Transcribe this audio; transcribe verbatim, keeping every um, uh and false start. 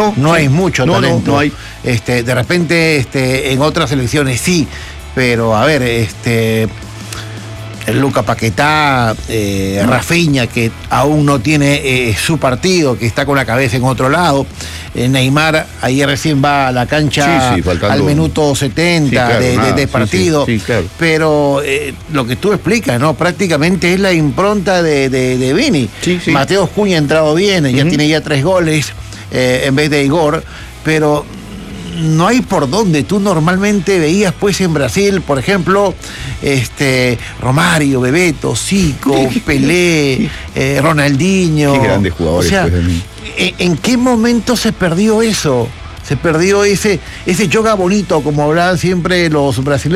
No, no sí. hay mucho no, talento. No, no hay. Este, de repente, este, en otras selecciones sí, pero a ver, este. Luca Paquetá, eh, Rafinha, que aún no tiene eh, su partido, que está con la cabeza en otro lado. Eh, Neymar, ayer recién va a la cancha sí, sí, faltando... al minuto setenta sí, claro, de, de, de partido. Sí, sí, sí, claro. Pero eh, lo que tú explicas, ¿no? Prácticamente es la impronta de, de, de Vini. Sí, sí. Mateus Cunha ha entrado bien, uh-huh. ya tiene ya tres goles eh, en vez de Igor, pero no hay por dónde. Tú normalmente veías pues en Brasil, por ejemplo, este Romario, Bebeto, Zico, Pelé, eh, Ronaldinho. Qué grandes jugadores. O sea, pues, de mí. ¿en, ¿en qué momento se perdió eso? Se perdió ese, ese yoga bonito, como hablaban siempre los brasileños.